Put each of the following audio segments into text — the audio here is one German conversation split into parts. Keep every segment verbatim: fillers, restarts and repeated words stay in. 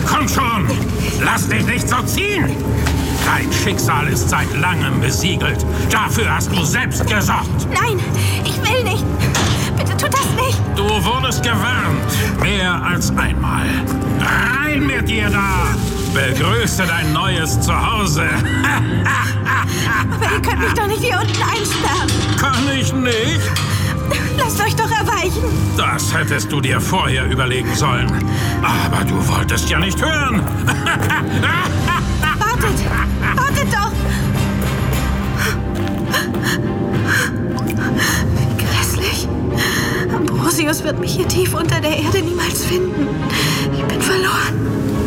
Komm schon! Lass dich nicht so ziehen! Dein Schicksal ist seit langem besiegelt. Dafür hast du selbst gesorgt. Nein, ich will nicht. Bitte tut das nicht. Du wurdest gewarnt. Mehr als einmal. Rein mit dir da! Begrüße dein neues Zuhause. Aber ihr könnt mich doch nicht hier unten einsperren. Kann ich nicht? Lasst euch doch erweichen. Das hättest du dir vorher überlegen sollen. Aber du wolltest ja nicht hören. Wartet! Wartet doch! Wie grässlich. Ambrosius wird mich hier tief unter der Erde niemals finden. Ich bin verloren.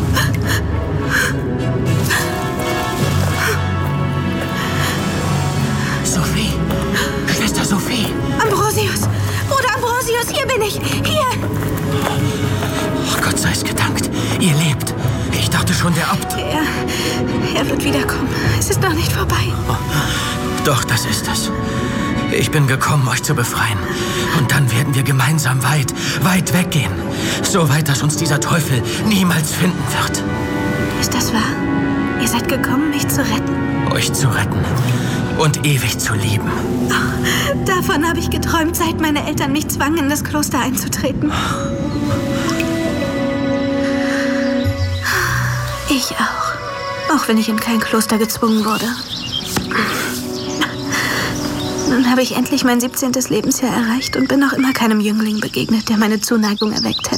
Sophie! Schwester Sophie! Ambrosius! Bruder Ambrosius, hier bin ich! Hier! Oh, Gott sei es gedankt. Ihr lebt. Ich dachte schon, der Abt... Er... er wird wiederkommen. Es ist noch nicht vorbei. Oh, doch, das ist es. Ich bin gekommen, euch zu befreien. Und dann werden wir gemeinsam weit, weit weggehen. So weit, dass uns dieser Teufel niemals finden wird. Ist das wahr? Ihr seid gekommen, mich zu retten? Euch zu retten. Und ewig zu lieben. Oh, davon habe ich geträumt, seit meine Eltern mich zwangen, in das Kloster einzutreten. Ich auch. Auch wenn ich in kein Kloster gezwungen wurde. Nun habe ich endlich mein siebzehntes Lebensjahr erreicht und bin noch immer keinem Jüngling begegnet, der meine Zuneigung erweckt hätte.